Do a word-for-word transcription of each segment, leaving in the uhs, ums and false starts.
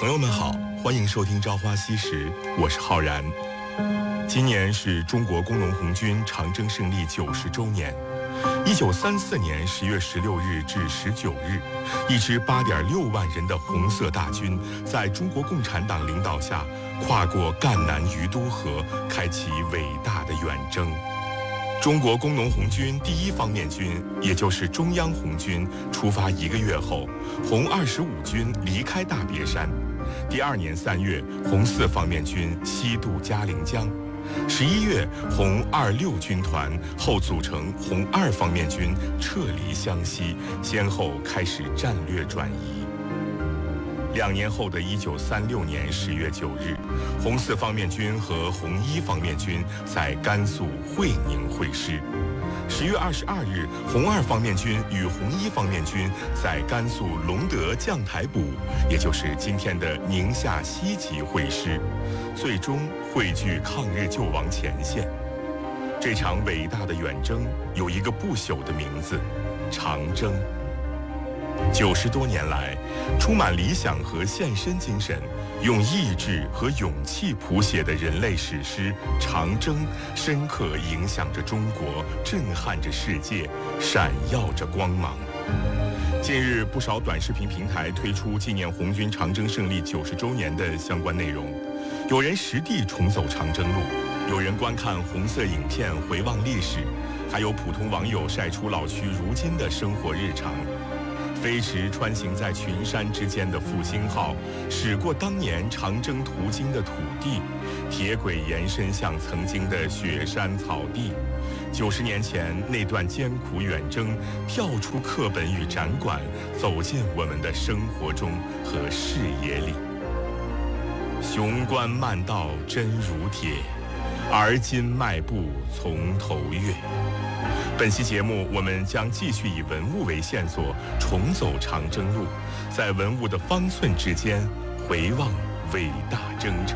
朋友们好，欢迎收听《朝花夕拾》，我是浩然。今年是中国工农红军长征胜利九十周年。一九三四年十月十六日至十九日，一支八点六万人的红色大军，在中国共产党领导下，跨过赣南于都河，开启伟大的远征。中国工农红军第一方面军，也就是中央红军，出发一个月后，红二十五军离开大别山。第二年三月，红四方面军西渡嘉陵江。十一月，红二六军团后组成红二方面军撤离湘西，先后开始战略转移。两年后的一九三六年十月九日，红四方面军和红一方面军在甘肃会宁会师。十月二十二日，红二方面军与红一方面军在甘肃隆德将台堡，也就是今天的宁夏西集会师，最终汇聚抗日救亡前线。这场伟大的远征有一个不朽的名字——长征。九十多年来，充满理想和献身精神，用意志和勇气谱写的人类史诗《长征》，深刻影响着中国，震撼着世界，闪耀着光芒。近日，不少短视频平台推出纪念红军长征胜利九十周年的相关内容，有人实地重走长征路，有人观看红色影片回望历史，还有普通网友晒出老区如今的生活日常。飞驰穿行在群山之间的复兴号，驶过当年长征途经的土地，铁轨延伸向曾经的雪山草地。九十年前那段艰苦远征，跳出课本与展馆，走进我们的生活中和视野里。雄关漫道真如铁，而今迈步从头越。本期节目，我们将继续以文物为线索，重走长征路，在文物的方寸之间回望伟大征程。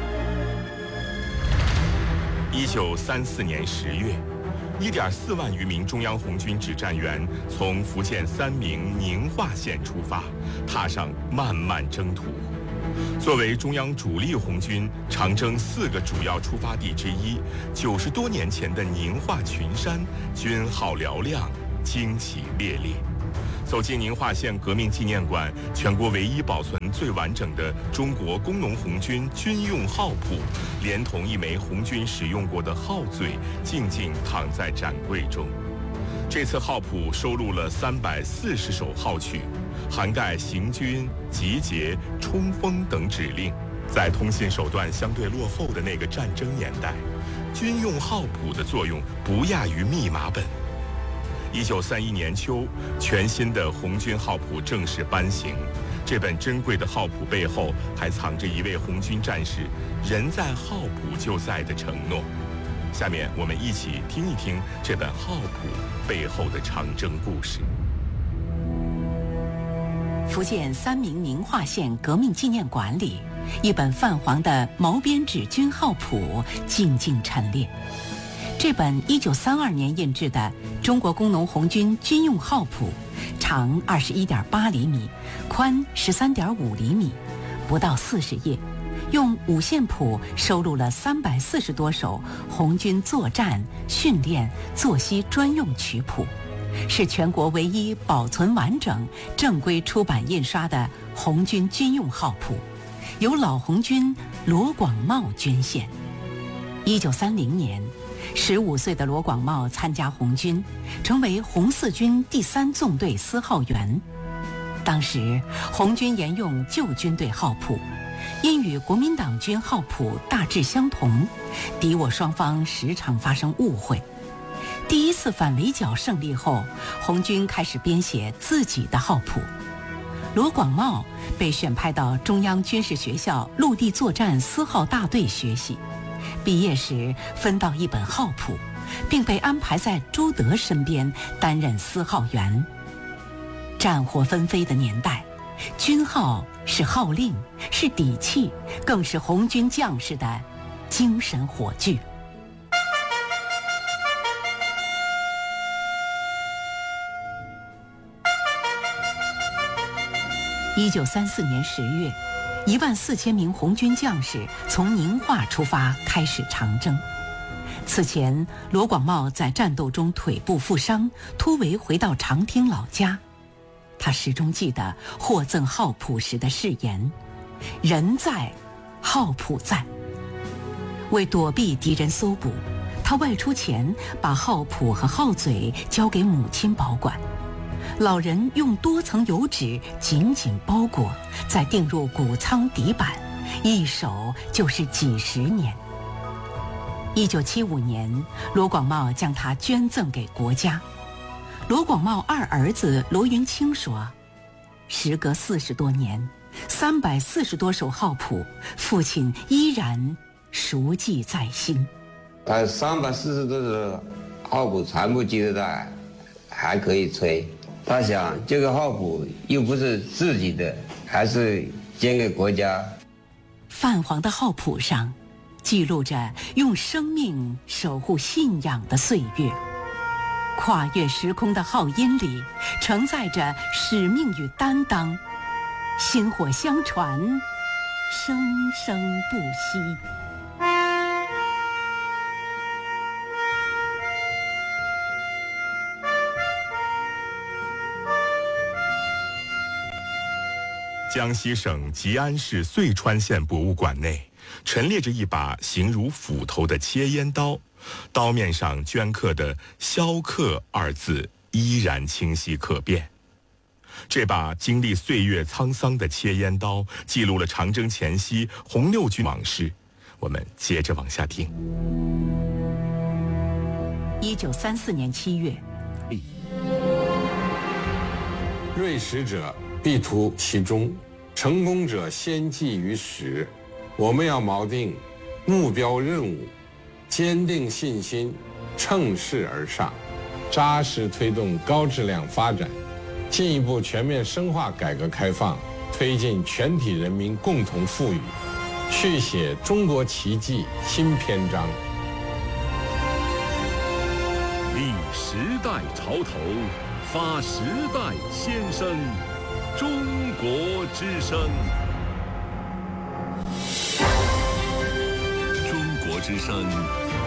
一九三四年十月，一点四万余名中央红军指战员从福建三明宁化县出发，踏上漫漫征途。作为中央主力红军长征四个主要出发地之一，九十多年前的宁化群山，军号嘹亮，旌旗猎猎。走进宁化县革命纪念馆，全国唯一保存最完整的中国工农红军军用号谱，连同一枚红军使用过的号嘴，静静躺在展柜中。这次号谱收录了三百四十首号曲，涵盖行军、集结、冲锋等指令。在通信手段相对落后的那个战争年代，军用号谱的作用不亚于密码本。一九三一年秋，全新的红军号谱正式颁行。这本珍贵的号谱背后，还藏着一位红军战士“人在号谱就在”的承诺。下面我们一起听一听这本号谱背后的长征故事。 福建三明宁化县革命纪念馆里，一本泛黄的毛边纸军号谱静静陈列。这本一九三二年印制的中国工农红军军用号谱，长二十一点八厘米，宽十三点五厘米，不到四十页。用五线谱收录了三百四十多首红军作战、训练、作息专用曲谱，是全国唯一保存完整、正规出版印刷的红军军用号谱，由老红军罗广茂捐献。一九三零年，十五岁的罗广茂参加红军，成为红四军第三纵队司号员。当时，红军沿用旧军队号谱。因与国民党军号谱大致相同，敌我双方时常发生误会。第一次反围剿胜利后，红军开始编写自己的号谱。罗广茂被选派到中央军事学校陆地作战司号大队学习，毕业时分到一本号谱，并被安排在朱德身边担任司号员。战火纷飞的年代，军号是号令，是底气，更是红军将士的精神火炬。一九三四年十月， 一万四千名红军将士从宁化出发，开始长征。此前，罗广茂在战斗中腿部负伤，突围回到长汀老家。他始终记得获赠号谱时的誓言：“人在，号谱在。”为躲避敌人搜捕，他外出前把号谱和号嘴交给母亲保管。老人用多层油纸紧紧包裹，再钉入谷仓底板，一守就是几十年。一九七五年，罗广茂将它捐赠给国家。罗广茂二儿子罗云清说：“时隔四十多年，三百四十多首号谱，父亲依然熟记在心。” 他三百四十多首号谱全部记得在，还可以吹。他想，这个号谱又不是自己的，还是捐给国家。 泛黄的号谱上，记录着用生命守护信仰的岁月。跨越时空的号音里，承载着使命与担当，薪火相传，生生不息。 江西省吉安市遂川县博物馆内陈列着一把形如斧头的切烟刀，刀面上镌刻的“萧克”二字依然清晰可辨。这把经历岁月沧桑的切烟刀，记录了长征前夕红六军往事。我们接着往下听。 一九三四年七月， 锐使者必图其中，成功者先记于始。我们要锚定目标任务，坚定信心，乘势而上，扎实推动高质量发展，进一步全面深化改革开放，推进全体人民共同富裕，续写中国奇迹新篇章。 立时代潮头，发时代先声，中国之声。中国之声